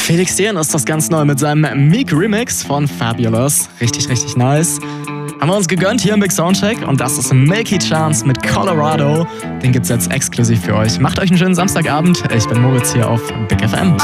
Felix Jähn ist das ganz neu mit seinem Meek Remix von Fabulous. Richtig, richtig nice. Haben wir uns gegönnt hier im Big Soundcheck und das ist Milky Chance mit Colorado. Den gibt's jetzt exklusiv für euch. Macht euch einen schönen Samstagabend. Ich bin Moritz hier auf Big FM.